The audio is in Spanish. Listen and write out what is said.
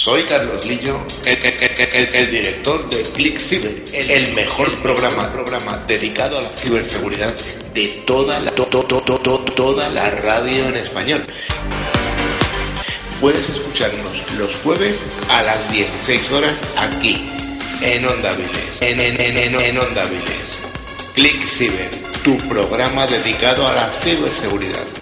Soy Carlos Lillo, el director de ClickCiber, el mejor programa dedicado a la ciberseguridad de toda la radio en español. Puedes escucharnos los jueves a las 16 horas aquí, en Onda Viles, en Onda Viles. ClickCiber, tu programa dedicado a la ciberseguridad.